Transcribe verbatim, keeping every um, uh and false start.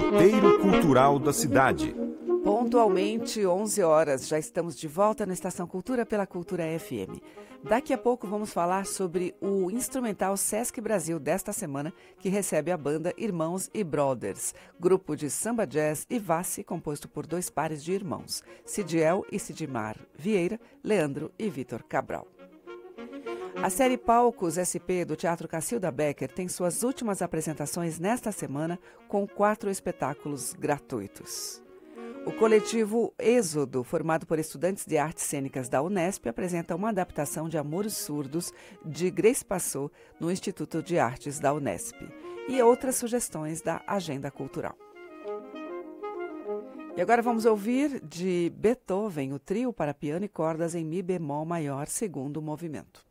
Roteiro Cultural da Cidade. Pontualmente, onze horas, já estamos de volta na Estação Cultura pela Cultura F M. Daqui a pouco vamos falar sobre o instrumental Sesc Brasil desta semana, que recebe a banda Irmãos e Brothers, grupo de samba jazz e valse composto por dois pares de irmãos, Cidiel e Cidimar Vieira, Leandro e Vitor Cabral. A série Palcos S P do Teatro Cacilda Becker tem suas últimas apresentações nesta semana com quatro espetáculos gratuitos. O coletivo Êxodo, formado por estudantes de artes cênicas da Unesp, apresenta uma adaptação de Amores Surdos de Grace Passou no Instituto de Artes da Unesp e outras sugestões da agenda cultural. E agora vamos ouvir de Beethoven o trio para piano e cordas em Mi bemol maior, segundo movimento.